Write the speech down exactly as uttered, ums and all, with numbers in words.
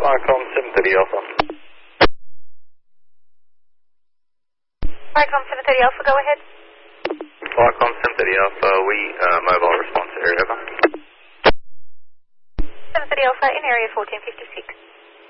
Viacom seven thirty Alpha. Viacom seven thirty Alpha, go ahead. Viacom seven thirty Alpha, we uh, mobile response area, over. seven thirty Alpha in area fourteen fifty-six.